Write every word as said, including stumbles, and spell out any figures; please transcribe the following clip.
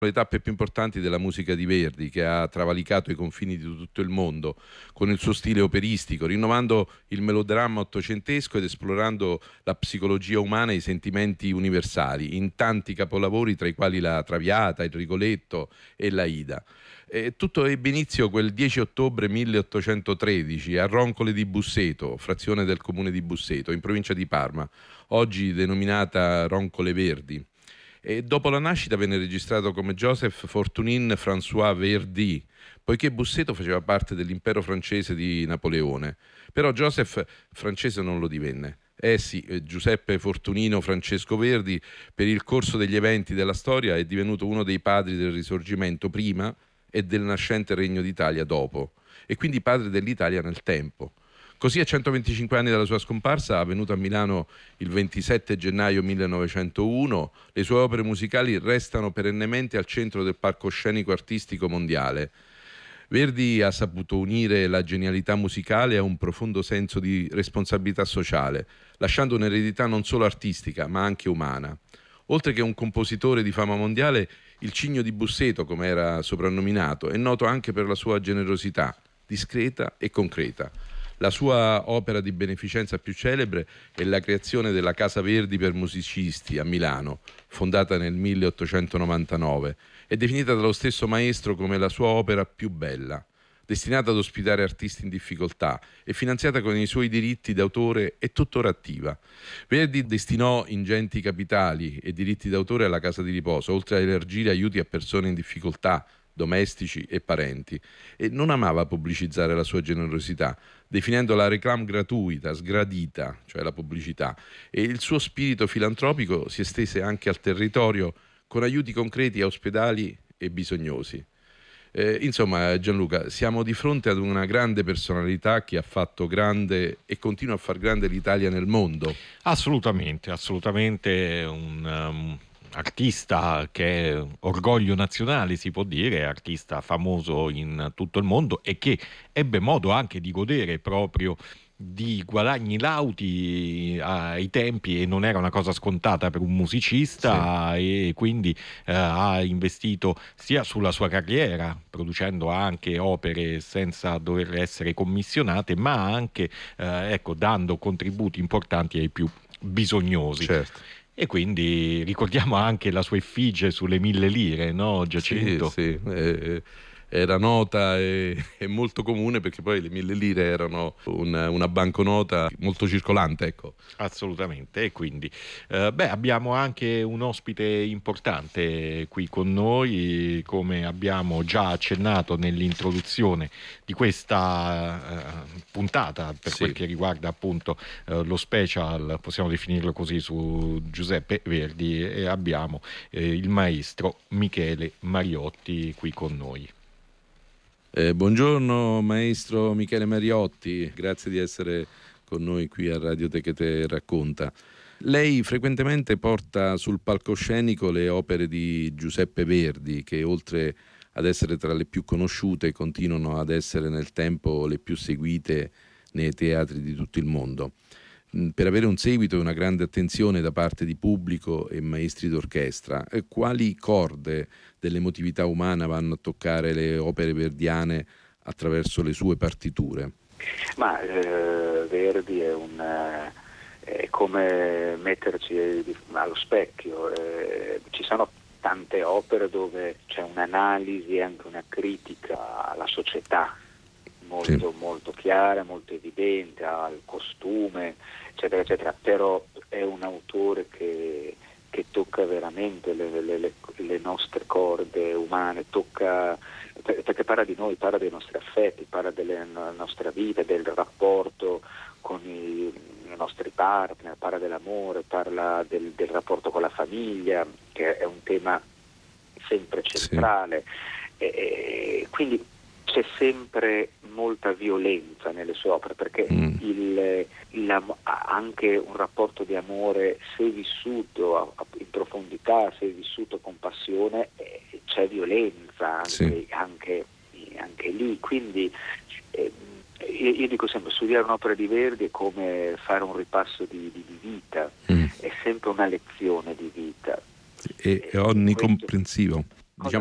le tappe più importanti della musica di Verdi, che ha travalicato i confini di tutto il mondo con il suo stile operistico, rinnovando il melodramma ottocentesco ed esplorando la psicologia umana e i sentimenti universali in tanti capolavori, tra i quali la Traviata, il Rigoletto e l'Aida. E tutto ebbe inizio quel dieci ottobre milleottocentotredici a Roncole di Busseto, frazione del comune di Busseto, in provincia di Parma, oggi denominata Roncole Verdi. E dopo la nascita venne registrato come Joseph Fortunin François Verdi, poiché Busseto faceva parte dell'impero francese di Napoleone. Però Joseph francese non lo divenne. Eh sì, eh, Giuseppe Fortunino Francesco Verdi, per il corso degli eventi della storia, è divenuto uno dei padri del Risorgimento prima e del nascente Regno d'Italia dopo, e quindi padre dell'Italia nel tempo. Così, a centoventicinque anni dalla sua scomparsa, avvenuta a Milano il ventisette gennaio millenovecentouno, le sue opere musicali restano perennemente al centro del palcoscenico artistico mondiale. Verdi ha saputo unire la genialità musicale a un profondo senso di responsabilità sociale, lasciando un'eredità non solo artistica, ma anche umana. Oltre che un compositore di fama mondiale, il Cigno di Busseto, come era soprannominato, è noto anche per la sua generosità, discreta e concreta. La sua opera di beneficenza più celebre è la creazione della Casa Verdi per musicisti a Milano, fondata nel milleottocentonovantanove, e definita dallo stesso maestro come la sua opera più bella, destinata ad ospitare artisti in difficoltà e finanziata con i suoi diritti d'autore, è tuttora attiva. Verdi destinò ingenti capitali e diritti d'autore alla casa di riposo, oltre a elargire aiuti a persone in difficoltà, domestici e parenti, e non amava pubblicizzare la sua generosità, definendo la réclame gratuita, sgradita, cioè la pubblicità, e il suo spirito filantropico si estese anche al territorio con aiuti concreti a ospedali e bisognosi. Eh, insomma, Gianluca, siamo di fronte ad una grande personalità che ha fatto grande e continua a far grande l'Italia nel mondo. Assolutamente, assolutamente un um, artista che è orgoglio nazionale, si può dire, artista famoso in tutto il mondo e che ebbe modo anche di godere proprio di guadagni lauti ai tempi, e non era una cosa scontata per un Sì. musicista, e quindi eh, ha investito sia sulla sua carriera, producendo anche opere senza dover essere commissionate, ma anche eh, ecco, dando contributi importanti ai più bisognosi. Certo. E quindi ricordiamo anche la sua effigie sulle mille lire, no, Sì, Giacinto? sì, eh, era nota e, e molto comune, perché poi le mille lire erano una, una banconota molto circolante, ecco. Assolutamente, e quindi eh, beh, abbiamo anche un ospite importante qui con noi, come abbiamo già accennato nell'introduzione di questa eh, puntata, per quel Sì. che riguarda appunto eh, lo special, possiamo definirlo così, su Giuseppe Verdi, e abbiamo eh, il maestro Michele Mariotti qui con noi. Eh, buongiorno maestro Michele Mariotti, grazie di essere con noi qui a Radio Te che te racconta. Lei frequentemente porta sul palcoscenico le opere di Giuseppe Verdi, che oltre ad essere tra le più conosciute continuano ad essere nel tempo le più seguite nei teatri di tutto il mondo. Mm, Per avere un seguito e una grande attenzione da parte di pubblico e maestri d'orchestra, eh, quali corde dell'emotività umana vanno a toccare le opere verdiane attraverso le sue partiture? Ma eh, Verdi è, un, eh, è come metterci allo specchio, eh, ci sono tante opere dove c'è un'analisi e anche una critica alla società molto, Sì. molto chiara, molto evidente, al costume, eccetera, eccetera, però è un autore che, che tocca veramente le, le, le, le nostre corde umane, tocca, perché parla di noi, parla dei nostri affetti, parla della nostra vita, del rapporto con i, i nostri partner, parla dell'amore, parla del, del rapporto con la famiglia, che è un tema sempre centrale. Sì. E, e, quindi c'è sempre molta violenza nelle sue opere, perché mm. il, il, anche un rapporto di amore, se vissuto a, a, in profondità, se vissuto con passione, eh, c'è violenza anche, sì. anche, anche lì. Quindi eh, io, io dico sempre, studiare un'opera di Verdi è come fare un ripasso di, di, di vita, mm. è sempre una lezione di vita. È, è onnicomprensivo.